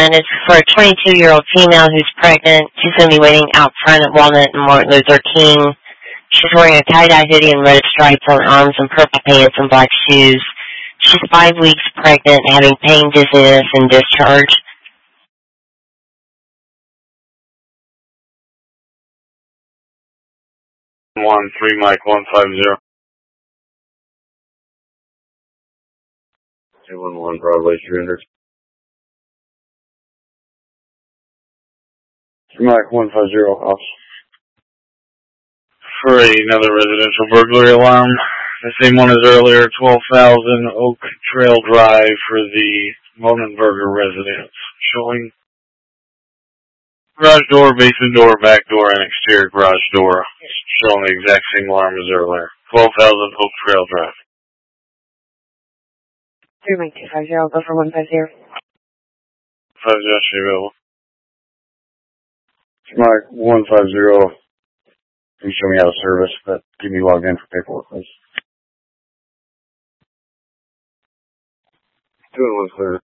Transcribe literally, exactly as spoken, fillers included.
one is for a twenty-two-year-old female who's pregnant. She's going to be waiting out front at Walnut and Martin Luther King. She's wearing a tie-dye hoodie and red stripes on arms and purple pants and black shoes. She's five weeks pregnant, having pain, dizziness, and discharge. One three Mike one five zero. Two one one Broadway three hundred. Mike one five zero house. For another residential burglary alarm, the same one as earlier, twelve thousand Oak Trail Drive for the Monenberger residence. Showing garage door, basement door, back door, and exterior garage door. Showing the exact same alarm as earlier. twelve thousand Oak Trail Drive. three Mike two five zero, go for one five zero. five zero, she available. Mike one five zero. Please show me how to service, but give me logged in for paperwork, please. Doing one clear.